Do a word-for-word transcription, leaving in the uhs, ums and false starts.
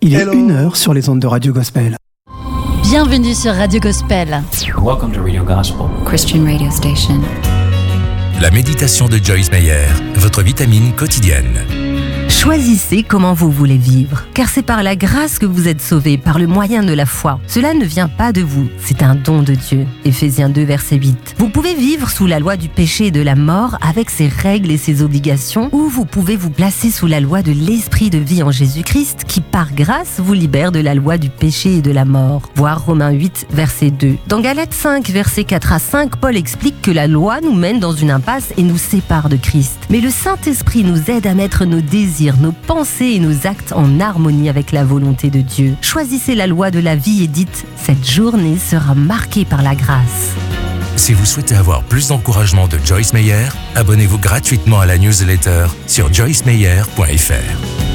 Il est Hello. une heure sur les ondes de Radio Gospel. Bienvenue sur Radio Gospel. Welcome to Radio Gospel, Christian radio station. La méditation de Joyce Meyer, votre vitamine quotidienne. Choisissez comment vous voulez vivre, car c'est par la grâce que vous êtes sauvés, par le moyen de la foi. Cela ne vient pas de vous, c'est un don de Dieu. Éphésiens deux, verset huit. Vous pouvez vivre sous la loi du péché et de la mort avec ses règles et ses obligations, ou vous pouvez vous placer sous la loi de l'esprit de vie en Jésus-Christ, qui par grâce vous libère de la loi du péché et de la mort. Voir Romains huit, verset deux. Dans Galates cinq, versets quatre à cinq, Paul explique que la loi nous mène dans une impasse et nous sépare de Christ. Mais le Saint-Esprit nous aide à mettre nos désirs, nos pensées et nos actes en harmonie avec la volonté de Dieu. Choisissez la loi de la vie et dites « Cette journée sera marquée par la grâce ». Si vous souhaitez avoir plus d'encouragement de Joyce Meyer, abonnez-vous gratuitement à la newsletter sur joyce meyer point f r.